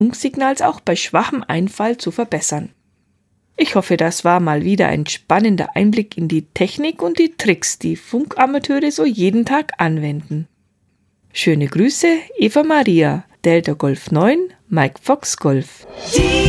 Funksignals auch bei schwachem Einfall zu verbessern. Ich hoffe, das war mal wieder ein spannender Einblick in die Technik und die Tricks, die Funkamateure so jeden Tag anwenden. Schöne Grüße, Eva Maria, Delta Golf 9, Mike Fox Golf.